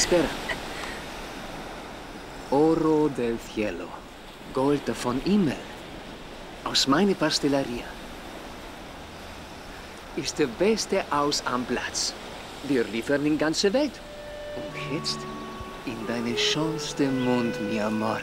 Espera. Oro del cielo. Gold von Himmel. Aus meiner Pasteleria. Ist der beste Aus am Platz. Wir liefern in ganze Welt. Und jetzt in deine schönste Mund, mi amor.